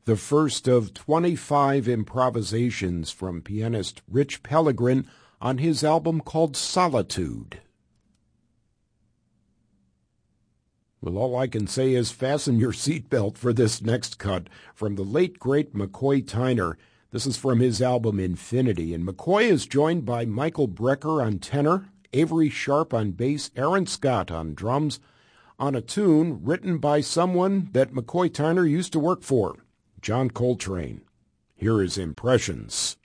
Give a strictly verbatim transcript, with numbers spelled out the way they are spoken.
the first of twenty-five improvisations from pianist Rich Pellegrin on his album called Solitude. Well, all I can say is fasten your seatbelt for this next cut from the late, great McCoy Tyner. This is from his album Infinity, and McCoy is joined by Michael Brecker on tenor, Avery Sharp on bass, Aaron Scott on drums, on a tune written by someone that McCoy Tyner used to work for, John Coltrane. Here is Impressions.